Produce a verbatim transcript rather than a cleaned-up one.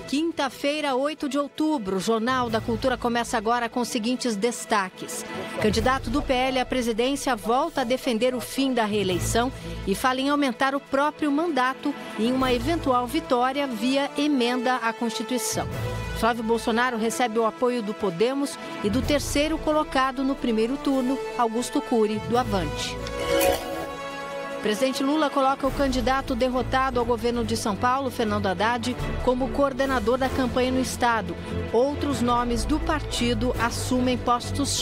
Quinta-feira, oito de outubro, o Jornal da Cultura começa agora com os seguintes destaques. Candidato do P L à presidência volta a defender o fim da reeleição e fala em aumentar o próprio mandato em uma eventual vitória via emenda à Constituição. Flávio Bolsonaro recebe o apoio do Podemos e do terceiro colocado no primeiro turno, Augusto Cury, do Avante. Presidente Lula coloca o candidato derrotado ao governo de São Paulo, Fernando Haddad, como coordenador da campanha no estado. Outros nomes do partido assumem postos